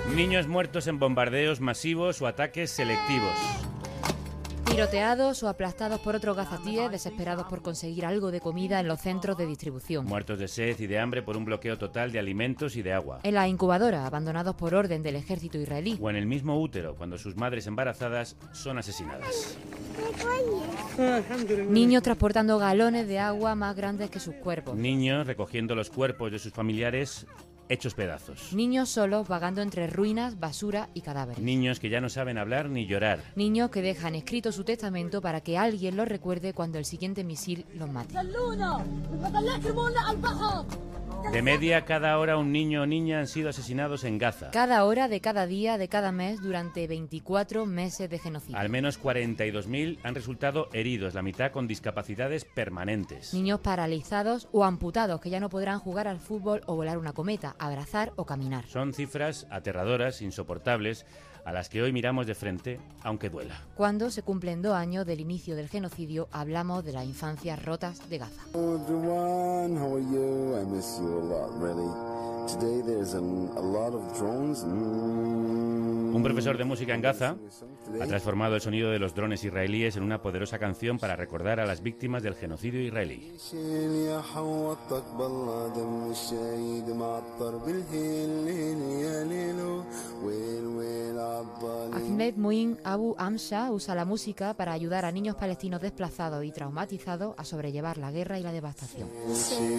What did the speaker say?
Niños muertos en bombardeos masivos o ataques selectivos. Tiroteados o aplastados por otros gazatíes desesperados por conseguir algo de comida en los centros de distribución. Muertos de sed y de hambre por un bloqueo total de alimentos y de agua. En la incubadora, abandonados por orden del ejército israelí. O en el mismo útero, cuando sus madres embarazadas son asesinadas. Niños transportando galones de agua más grandes que sus cuerpos. Niños recogiendo los cuerpos de sus familiares hechos pedazos. Niños solos vagando entre ruinas, basura y cadáveres. Niños que ya no saben hablar ni llorar. Niños que dejan escrito su testamento para que alguien los recuerde cuando el siguiente misil los mate. De media, cada hora un niño o niña han sido asesinados en Gaza. Cada hora de cada día de cada mes durante 24 meses de genocidio. Al menos 42.000 han resultado heridos, la mitad con discapacidades permanentes. Niños paralizados o amputados que ya no podrán jugar al fútbol o volar una cometa, abrazar o caminar. Son cifras aterradoras, insoportables, a las que hoy miramos de frente, aunque duela. Cuando se cumplen 2 años del inicio del genocidio, hablamos de las infancias rotas de Gaza. Un profesor de música en Gaza ha transformado el sonido de los drones israelíes en una poderosa canción para recordar a las víctimas del genocidio israelí. Ahmed Muin Abu Amsha usa la música para ayudar a niños palestinos desplazados y traumatizados a sobrellevar la guerra y la devastación.